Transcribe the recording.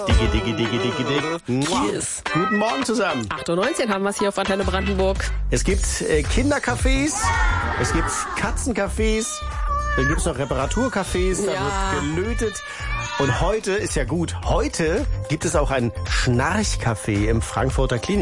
Digi. Cheers. Guten Morgen zusammen. 8.19 Uhr haben wir es hier auf Antenne Brandenburg. Es gibt Kindercafés, es gibt Katzencafés, dann gibt es noch Reparaturcafés, da wird gelötet. Und heute ist ja gut, heute gibt es auch ein Schnarchcafé im Frankfurter Klinik.